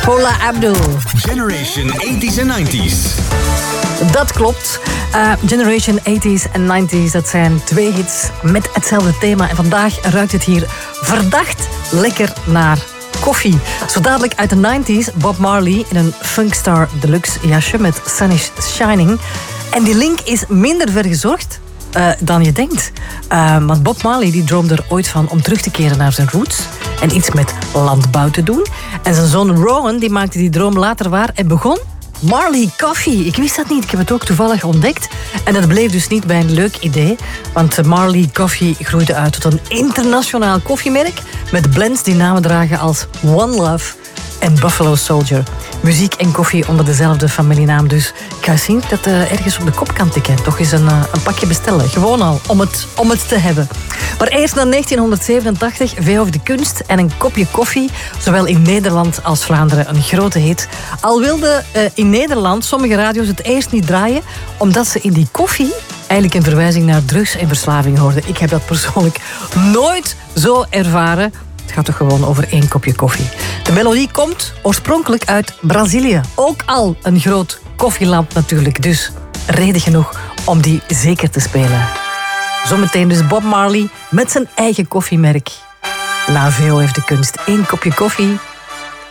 Paula Abdul. Generation 80s en 90s. Dat klopt. Generation 80s en 90s, dat zijn 2 hits met hetzelfde thema. En vandaag ruikt het hier verdacht lekker naar koffie. Zo dadelijk uit de 90s, Bob Marley in een Funkstar Deluxe jasje met Sun is Shining. En die link is minder vergezocht dan je denkt. Want Bob Marley die droomde er ooit van om terug te keren naar zijn roots en iets met landbouw te doen. En zijn zoon Rowan die maakte die droom later waar en begon Marley Coffee. Ik wist dat niet, ik heb het ook toevallig ontdekt. En dat bleef dus niet bij een leuk idee. Want Marley Coffee groeide uit tot een internationaal koffiemerk met blends die namen dragen als One Love en Buffalo Soldier. Muziek en koffie onder dezelfde familienaam. Dus ik ga zien dat ergens op de kop kan tikken. Toch eens een pakje bestellen. Gewoon al, om het te hebben. Maar eerst naar 1987, Vee de Kunst en een kopje koffie. Zowel in Nederland als Vlaanderen een grote hit. Al wilden in Nederland sommige radio's het eerst niet draaien, omdat ze in die koffie eigenlijk een verwijzing naar drugs en verslaving hoorden. Ik heb dat persoonlijk nooit zo ervaren. Het gaat toch gewoon over 1 kopje koffie. De melodie komt oorspronkelijk uit Brazilië. Ook al een groot koffieland natuurlijk. Dus reden genoeg om die zeker te spelen. Zometeen dus Bob Marley met zijn eigen koffiemerk. Na VO heeft de Kunst 1 kopje koffie.